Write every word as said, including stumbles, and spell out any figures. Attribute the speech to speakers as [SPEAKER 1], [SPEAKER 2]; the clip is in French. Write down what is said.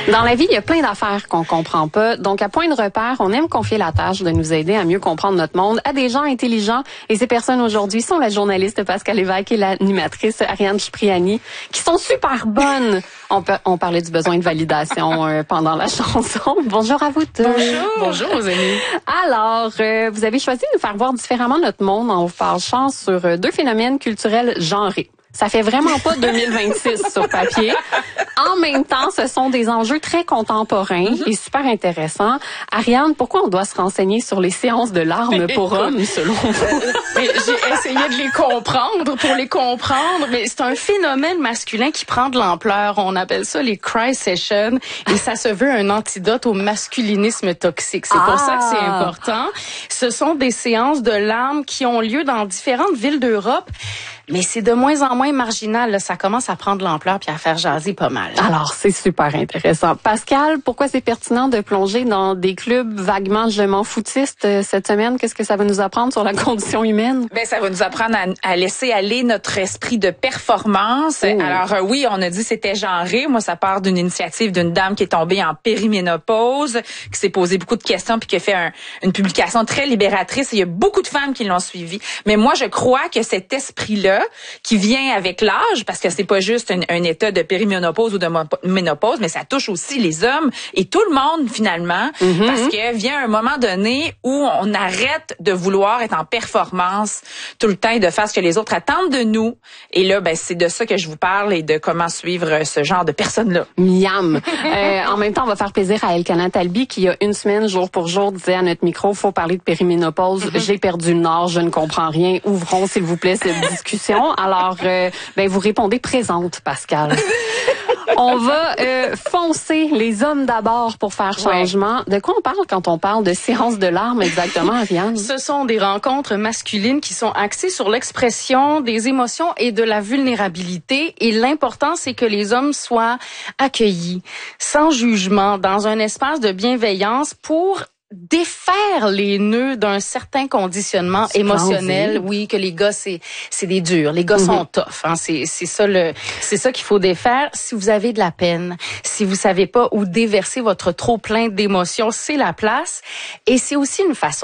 [SPEAKER 1] Dans la vie, il y a plein d'affaires qu'on comprend pas. Donc, à Point de repère, on aime confier la tâche de nous aider à mieux comprendre notre monde à des gens intelligents. Et ces personnes aujourd'hui sont la journaliste Pascal Lévesque et l'animatrice Ariane Cipriani, qui sont super bonnes. On, peut, on parlait du besoin de validation euh, pendant la chanson. Bonjour à vous tous.
[SPEAKER 2] Bonjour. Bonjour, aux amis.
[SPEAKER 1] Alors, euh, vous avez choisi de nous faire voir différemment notre monde en vous penchant sur euh, deux phénomènes culturels genrés. Ça fait vraiment pas deux mille vingt-six sur papier. En même temps, ce sont des enjeux très contemporains mm-hmm. et super intéressants. Ariane, pourquoi on doit se renseigner sur les séances de larmes pour hommes, selon vous?
[SPEAKER 2] Mais j'ai essayé de les comprendre pour les comprendre, mais c'est un phénomène masculin qui prend de l'ampleur. On appelle ça les cry sessions et ça se veut un antidote au masculinisme toxique. C'est ah. pour ça que c'est important. Ce sont des séances de larmes qui ont lieu dans différentes villes d'Europe. Mais c'est de moins en moins marginal. Là. Ça commence à prendre de l'ampleur puis à faire jaser pas mal.
[SPEAKER 1] Alors, c'est super intéressant. Pascal, pourquoi c'est pertinent de plonger dans des clubs vaguement je m'en foutistes euh, cette semaine? Qu'est-ce que ça va nous apprendre sur la condition humaine?
[SPEAKER 3] Ben, ça va nous apprendre à, à laisser aller notre esprit de performance. Oh. Alors, euh, oui, on a dit c'était genré. Moi, ça part d'une initiative d'une dame qui est tombée en périménopause, qui s'est posé beaucoup de questions puis qui a fait un, une publication très libératrice. Et il y a beaucoup de femmes qui l'ont suivi. Mais moi, je crois que cet esprit-là, qui vient avec l'âge, parce que c'est pas juste un, un état de périménopause ou de ménopause, mais ça touche aussi les hommes et tout le monde finalement, mm-hmm. parce que vient un moment donné où on arrête de vouloir être en performance tout le temps et de faire ce que les autres attendent de nous. Et là, ben c'est de ça que je vous parle et de comment suivre ce genre de personnes-là.
[SPEAKER 1] Miam. euh, en même temps, on va faire plaisir à Elkana Talbi qui, il y a une semaine, jour pour jour, disait à notre micro, faut parler de périménopause. Mm-hmm. J'ai perdu le nord, je ne comprends rien. Ouvrons, s'il vous plaît, cette discussion. Alors, euh, ben vous répondez présente, Pascal. On va euh, foncer les hommes d'abord pour faire changement. Ouais. De quoi on parle quand on parle de séance de larmes exactement, Ariane?
[SPEAKER 2] Ce sont des rencontres masculines qui sont axées sur l'expression des émotions et de la vulnérabilité. Et l'important, c'est que les hommes soient accueillis, sans jugement, dans un espace de bienveillance pour défaire les nœuds d'un certain conditionnement émotionnel. Oui, que les gars, c'est c'est des durs. Les gars mm-hmm. sont tough. Hein. C'est c'est ça le c'est ça qu'il faut défaire. Si vous avez de la peine, si vous savez pas où déverser votre trop plein d'émotions, c'est la place. Et c'est aussi une façon